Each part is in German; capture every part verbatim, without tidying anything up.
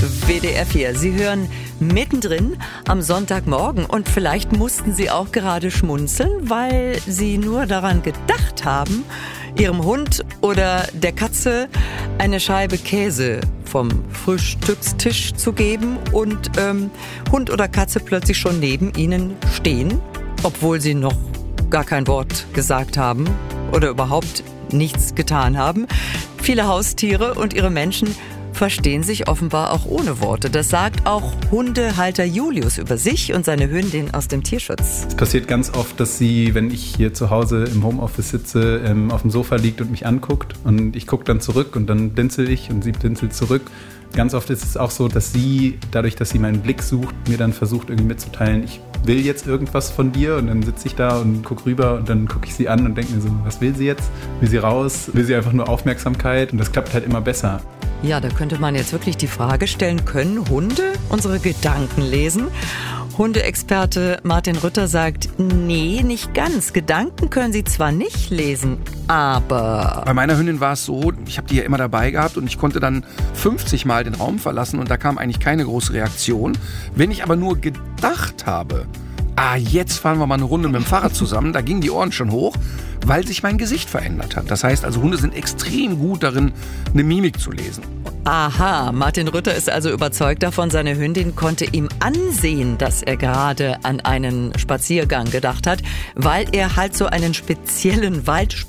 W D R vier. Sie hören mittendrin am Sonntagmorgen und vielleicht mussten Sie auch gerade schmunzeln, weil Sie nur daran gedacht haben, Ihrem Hund oder der Katze eine Scheibe Käse vom Frühstückstisch zu geben und ähm, Hund oder Katze plötzlich schon neben Ihnen stehen, obwohl Sie noch gar kein Wort gesagt haben oder überhaupt nichts getan haben. Viele Haustiere und ihre Menschen verstehen sich offenbar auch ohne Worte. Das sagt auch Hundehalter Julius über sich und seine Hündin aus dem Tierschutz. Es passiert ganz oft, dass sie, wenn ich hier zu Hause im Homeoffice sitze, ähm, auf dem Sofa liegt und mich anguckt und ich gucke dann zurück und dann blinzel ich und sie blinzelt zurück. Ganz oft ist es auch so, dass sie, dadurch, dass sie meinen Blick sucht, mir dann versucht irgendwie mitzuteilen, ich will jetzt irgendwas von dir, und dann sitze ich da und gucke rüber und dann gucke ich sie an und denke mir so, was will sie jetzt? Will sie raus? Will sie einfach nur Aufmerksamkeit? Und das klappt halt immer besser. Ja, da könnte man jetzt wirklich die Frage stellen, können Hunde unsere Gedanken lesen? Hundeexperte Martin Rütter sagt, nee, nicht ganz. Gedanken können sie zwar nicht lesen, aber... Bei meiner Hündin war es so, ich habe die ja immer dabei gehabt und ich konnte dann fünfzig Mal den Raum verlassen und da kam eigentlich keine große Reaktion. Wenn ich aber nur gedacht habe, ah, jetzt fahren wir mal eine Runde mit dem Fahrrad zusammen, da gingen die Ohren schon hoch, weil sich mein Gesicht verändert hat. Das heißt also, Hunde sind extrem gut darin, eine Mimik zu lesen. Aha, Martin Rütter ist also überzeugt davon, seine Hündin konnte ihm ansehen, dass er gerade an einen Spaziergang gedacht hat, weil er halt so einen speziellen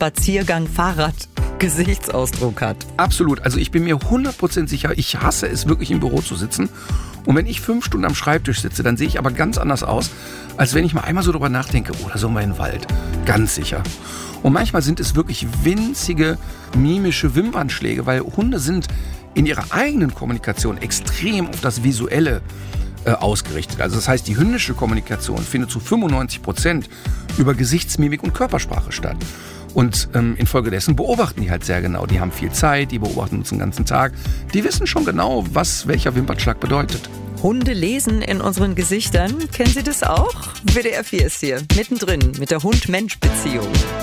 Waldspaziergang-Fahrrad-Gesichtsausdruck hat. Absolut, also ich bin mir hundert Prozent sicher, ich hasse es wirklich im Büro zu sitzen. Und wenn ich fünf Stunden am Schreibtisch sitze, dann sehe ich aber ganz anders aus, als wenn ich mal einmal so drüber nachdenke, oh, da sollen wir in den Wald. Ganz sicher. Und manchmal sind es wirklich winzige, mimische Wimpernschläge, weil Hunde sind in ihrer eigenen Kommunikation extrem auf das Visuelle äh, ausgerichtet. Also das heißt, die hündische Kommunikation findet zu fünfundneunzig Prozent über Gesichtsmimik und Körpersprache statt. Und ähm, infolgedessen beobachten die halt sehr genau. Die haben viel Zeit, die beobachten uns den ganzen Tag. Die wissen schon genau, was welcher Wimpernschlag bedeutet. Hunde lesen in unseren Gesichtern. Kennen Sie das auch? W D R vier ist hier, mittendrin mit der Hund-Mensch-Beziehung.